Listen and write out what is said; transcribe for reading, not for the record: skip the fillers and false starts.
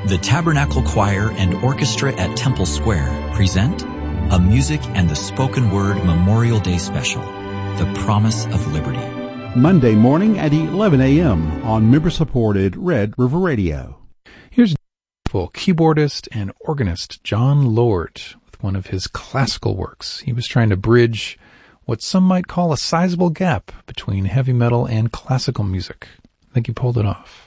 The Tabernacle Choir and Orchestra at Temple Square present a Music and the Spoken Word Memorial Day Special, The Promise of Liberty. Monday morning at 11 a.m. on member-supported Red River Radio. Here's keyboardist and organist John Lord with one of his classical works. He was trying to bridge what some might call a sizable gap between heavy metal and classical music. I think he pulled it off.